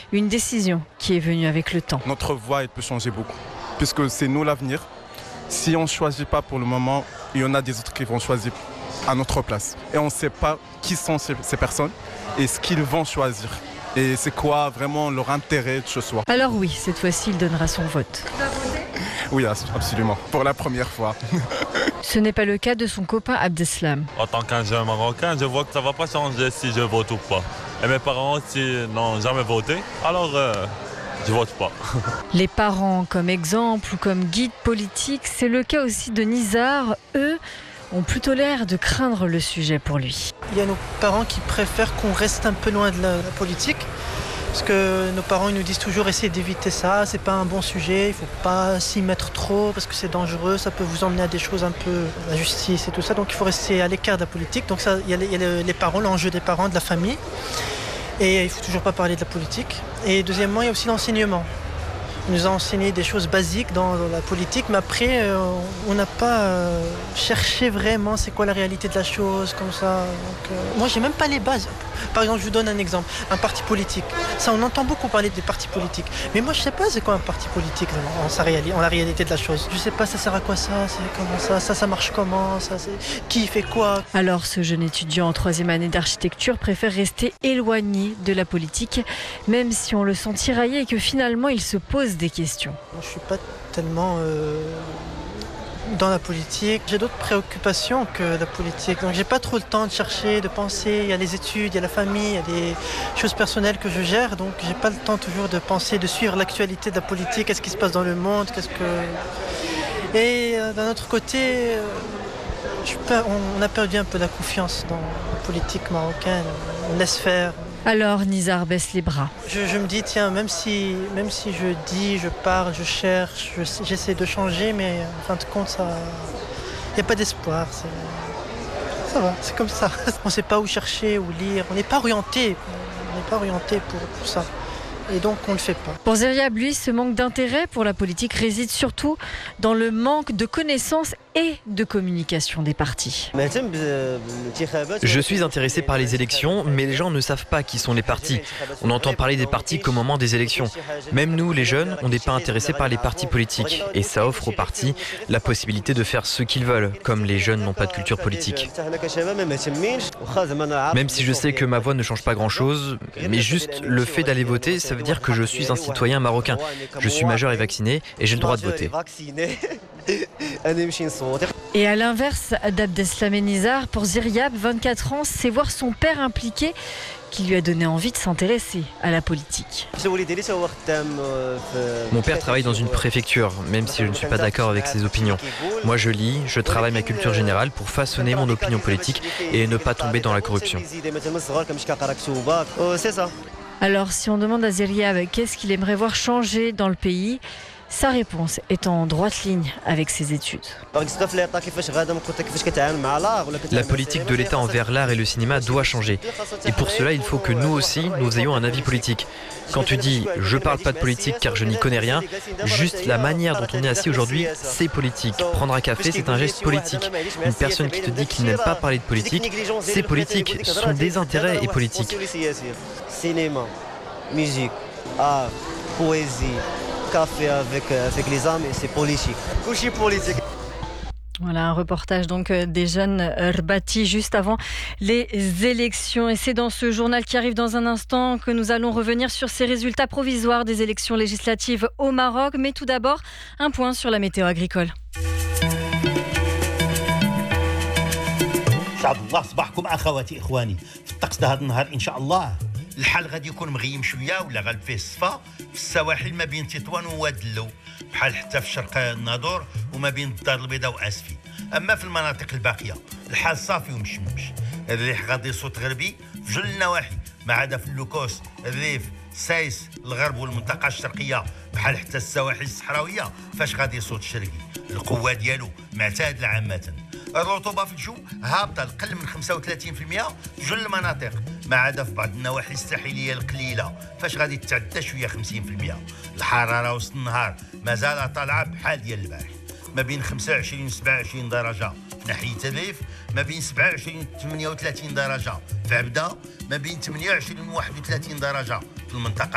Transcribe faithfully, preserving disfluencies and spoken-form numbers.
Une décision qui est venue avec le temps. Notre voix, elle peut changer beaucoup, puisque c'est nous l'avenir. Si on ne choisit pas pour le moment, il y en a des autres qui vont choisir à notre place. Et on ne sait pas qui sont ces, ces personnes et ce qu'ils vont choisir. Et c'est quoi vraiment leur intérêt de ce soir. Alors oui, cette fois-ci, il donnera son vote. Tu vas voter ? Oui, absolument, pour la première fois. Ce n'est pas le cas de son copain Abdeslam. En tant qu'un jeune Marocain, je vois que ça ne va pas changer si je vote ou pas. Et mes parents aussi n'ont jamais voté, alors euh, je ne vote pas. Les parents comme exemple ou comme guide politique, c'est le cas aussi de Nizar. Eux ont plutôt l'air de craindre le sujet pour lui. Il y a nos parents qui préfèrent qu'on reste un peu loin de la, la politique. Parce que nos parents ils nous disent toujours essayez d'éviter ça, c'est pas un bon sujet, il faut pas s'y mettre trop parce que c'est dangereux, ça peut vous emmener à des choses un peu, la justice et tout ça, donc il faut rester à l'écart de la politique. Donc ça, il y a les, il y a les parents, l'enjeu des parents, de la famille, et il faut toujours pas parler de la politique. Et deuxièmement, il y a aussi l'enseignement. On nous a enseigné des choses basiques dans, dans la politique, mais après, euh, on n'a pas euh, cherché vraiment c'est quoi la réalité de la chose, comme ça. Donc, euh, moi, j'ai même pas les bases. Par exemple, je vous donne un exemple. Un parti politique. Ça, on entend beaucoup parler des partis politiques. Mais moi, je sais pas c'est quoi un parti politique en, sa réali- en la réalité de la chose. Je sais pas ça sert à quoi ça, c'est comment ça, ça, ça marche comment, ça, c'est... qui fait quoi. Alors, ce jeune étudiant en troisième année d'architecture préfère rester éloigné de la politique, même si on le sent tiraillé et que finalement, il se pose des questions. Je suis pas tellement euh, dans la politique. J'ai d'autres préoccupations que la politique. Donc j'ai pas trop le temps de chercher, de penser. Il y a les études, il y a la famille, il y a des choses personnelles que je gère. Donc j'ai pas le temps toujours de penser, de suivre l'actualité de la politique. Qu'est-ce qui se passe dans le monde, qu'est-ce que. Et euh, d'un autre côté, euh, je per... on a perdu un peu la confiance dans la politique marocaine. On laisse faire. Alors Nizar baisse les bras. Je, je me dis, tiens, même si, même si je dis, je parle, je cherche, je, j'essaie de changer, mais en fin de compte, il n'y a pas d'espoir. C'est, ça va, c'est comme ça. On ne sait pas où chercher, où lire. On n'est pas orienté. On n'est pas orienté pour, pour ça. Et donc, on ne le fait pas. Pour Zeriab, lui, ce manque d'intérêt pour la politique réside surtout dans le manque de connaissances et de communication des partis. Je suis intéressé par les élections, mais les gens ne savent pas qui sont les partis. On entend parler des partis qu'au moment des élections. Même nous, les jeunes, on n'est pas intéressés par les partis politiques. Et ça offre aux partis la possibilité de faire ce qu'ils veulent, comme les jeunes n'ont pas de culture politique. Même si je sais que ma voix ne change pas grand-chose, mais juste le fait d'aller voter, ça veut dire que je suis un citoyen marocain. Je suis majeur et vacciné et j'ai le droit de voter. Et à l'inverse d'Abdeslam et Nizar, pour Zeriab, vingt-quatre ans, c'est voir son père impliqué qui lui a donné envie de s'intéresser à la politique. Mon père travaille dans une préfecture, même si je ne suis pas d'accord avec ses opinions. Moi, je lis, je travaille ma culture générale pour façonner mon opinion politique et ne pas tomber dans la corruption. Alors, si on demande à Zeriab qu'est-ce qu'il aimerait voir changer dans le pays, sa réponse est en droite ligne avec ses études. La politique de l'État envers l'art et le cinéma doit changer. Et pour cela, il faut que nous aussi, nous ayons un avis politique. Quand tu dis « je parle pas de politique car je n'y connais rien », juste la manière dont on est assis aujourd'hui, c'est politique. Prendre un café, c'est un geste politique. Une personne qui te dit qu'il n'aime pas parler de politique, c'est politique. Son désintérêt est politique. Cinéma, musique, art, poésie, café avec, avec les amis, c'est politique. Coucher politique. Voilà un reportage donc des jeunes Rbati juste avant les élections. Et c'est dans ce journal qui arrive dans un instant que nous allons revenir sur ces résultats provisoires des élections législatives au Maroc. Mais tout d'abord, un point sur la météo agricole. الحال غادي يكون مغيم شويه ولا غالب فيه الصفا في السواحل ما بين تطوان وواد اللو بحال حتى في شرق الناظور وما بين الدار البيضاء واسفي. اما في المناطق الباقيه الحال صافي ومشمش. الريح غادي يصوت غربي في جل النواحي ما عدا في اللوكوس الريف سايس الغرب والمنطقه الشرقيه بحال حتى السواحل الصحراويه فاش غادي يصوت الشرقي. القوه ديالو معتادله عامه. الرطوبه في الجو هابطه لقل من خمسة وثلاثين بالمئة في جل المناطق ما عدا في بعض النواحي الساحليه القليله فاش غادي تتعدى شويه خمسين بالمئة. الحراره وسط النهار مازال طالعه بحال ديال البارح ما بين خمسة وعشرين و سبعة وعشرين درجه في ناحيه الريف ما بين سبعة وعشرين و ثمانية وثلاثين درجه في عبده ما بين ثمانية وعشرين و واحد وثلاثين درجه في المنطقه